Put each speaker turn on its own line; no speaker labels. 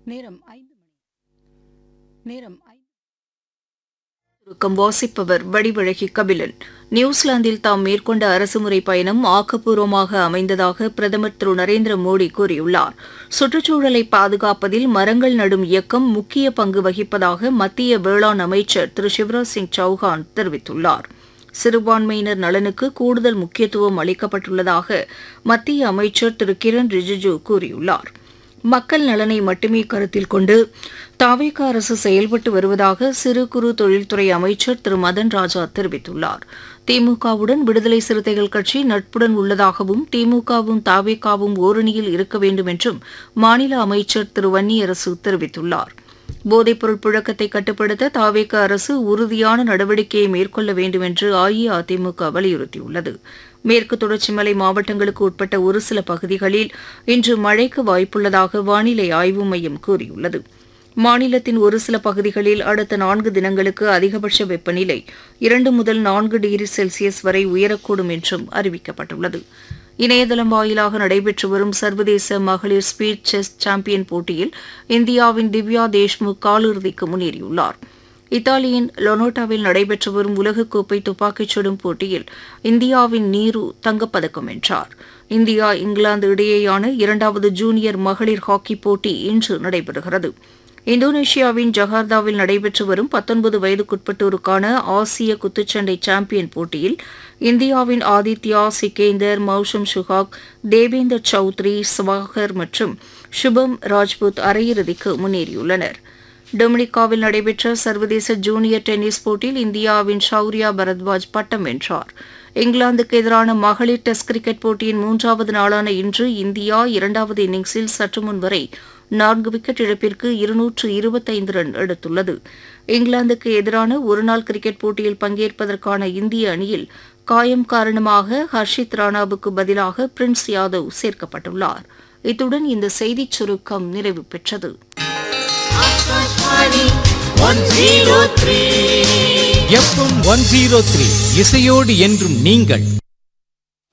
நேரம் 5 மணி. சுருக்கம் வாசிப்பவர் வடிவழகி கபிலன். நியூசிலாந்தில் தாம் மேற்கொண்ட அரசுமுறை பயணம் ஆக்கப்பூர்வமாக அமைந்ததாக பிரதமர் திரு நரேந்திர மோடி கூறியுள்ளார். சுற்றுச்சூழலை பாதுகாப்பதில் மரங்கள் நடும் இயக்கம் முக்கிய பங்கு வகிப்பதாக மத்திய வேளாண் அமைச்சர் திரு சிவராஜ் சிங் சௌஹான் தெரிவித்துள்ளார். சிறுபான்மையினர் நலனுக்கு கூடுதல் முக்கியத்துவம் அளிக்கப்பட்டுள்ளதாக மத்திய அமைச்சர் திரு கிரண் ரிஜிஜு கூறியுள்ளார். மக்கள் நலனை மட்டுமே கருத்தில் கொண்டு தாவேக அரசு செயல்பட்டு வருவதாக சிறு குறு தொழில்துறை அமைச்சர் திரு மதன் ராஜா தெரிவித்துள்ளார். திமுகவுடன் விடுதலை சிறுத்தைகள் கட்சி நட்புடன் உள்ளதாகவும் திமுகவும் தாவேகவும் ஓரணியில் இருக்க வேண்டும் என்றும் மாநில அமைச்சர் திரு வன்னியரசு தெரிவித்துள்ளார். போதைப்பொருள் புழக்கத்தை கட்டுப்படுத்த தாவேக அரசு உறுதியான நடவடிக்கையை மேற்கொள்ள வேண்டும் என்று அஇஅதிமுக வலியுறுத்தியுள்ளது. மேற்கு தொடர்ச்சி மலை மாவட்டங்களுக்கு உட்பட்ட ஒரு சில பகுதிகளில் இன்று மழைக்கு வாய்ப்புள்ளதாக வானிலை ஆய்வு மையம் கூறியுள்ளது. மாநிலத்தின் ஒரு சில பகுதிகளில் அடுத்த 4 தினங்களுக்கு அதிகபட்ச வெப்பநிலை 2 முதல் 4 டிகிரி செல்சியஸ் வரை உயரக்கூடும் என்றும் அறிவிக்கப்பட்டுள்ளது. இணையதளம் வாயிலாக நடைபெற்று வரும் சர்வதேச மகளிர் ஸ்பீட் செஸ் சாம்பியன் போட்டியில் இந்தியாவின் திவ்யா தேஷ்முக் காலிறுதிக்கு முன்னேறியுள்ளார். இத்தாலியின் லொனோட்டாவில் நடைபெற்று வரும் உலகக்கோப்பை துப்பாக்கிச் சுடும் போட்டியில் இந்தியாவின் நீரு தங்கப்பதக்கம் வென்றார். இந்தியா இங்கிலாந்து இடையேயான 2வது ஜூனியர் மகளிர் ஹாக்கி போட்டி இன்று நடைபெறுகிறது. இந்தோனேஷியாவின் ஜகார்த்தாவில் நடைபெற்று வரும் 19 வயதுக்குட்பட்டோருக்கான ஆசிய குத்துச்சண்டை சாம்பியன் போட்டியில் இந்தியாவின் ஆதித்யா சிகேந்தர், மௌஷம் சுஹாக், தேவேந்தர் சௌத்ரி, ஸ்வாகர் மற்றும் சுபம் ராஜ்புத் அரையிறுதிக்கு முன்னேறியுள்ளனர். டொமினிகாவில் நடைபெற்ற சர்வதேச ஜூனியர் டென்னிஸ் போட்டியில் இந்தியாவின் ஷௌரியா பரத்வாஜ் பட்டம் வென்றார். இங்கிலாந்துக்கு எதிரான மகளிர் டெஸ்ட் கிரிக்கெட் போட்டியின் 3வது நாளான இன்று இந்தியா 2வது இன்னிங்ஸில் சற்று முன் வரை 4 விக்கெட் இழப்பிற்கு 225 ரன் எடுத்துள்ளது. இங்கிலாந்துக்கு எதிரான ஒருநாள் கிரிக்கெட் போட்டியில் பங்கேற்பதற்கான இந்திய அணியில் காயம் காரணமாக ஹர்ஷித் ராணாவுக்கு பதிலாக பிரின்ஸ் யாதவ் சேர்க்கப்பட்டுள்ளார். இத்துடன் இந்த செய்திச் சுருக்கம் நிறைவு பெற்றது.
FM 103 இசையோடு என்றும் நீங்கள்